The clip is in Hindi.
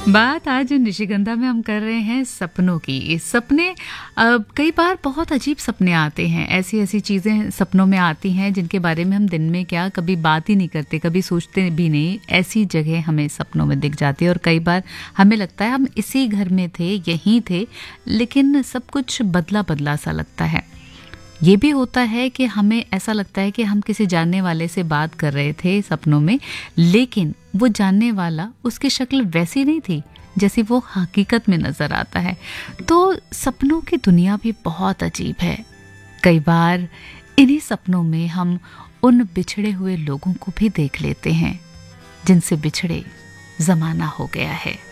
बात आज निशिगंधा में हम कर रहे हैं सपनों की। सपने कई बार बहुत अजीब सपने आते हैं। ऐसी ऐसी चीज़ें सपनों में आती हैं जिनके बारे में हम दिन में क्या कभी बात ही नहीं करते, कभी सोचते भी नहीं। ऐसी जगह हमें सपनों में दिख जाती है और कई बार हमें लगता है हम इसी घर में थे, यहीं थे, लेकिन सब कुछ बदला बदला सा लगता है। ये भी होता है कि हमें ऐसा लगता है कि हम किसी जानने वाले से बात कर रहे थे सपनों में, लेकिन वो जानने वाला, उसकी शक्ल वैसी नहीं थी जैसी वो हकीकत में नजर आता है। तो सपनों की दुनिया भी बहुत अजीब है। कई बार इन्हीं सपनों में हम उन बिछड़े हुए लोगों को भी देख लेते हैं जिनसे बिछड़े जमाना हो गया है।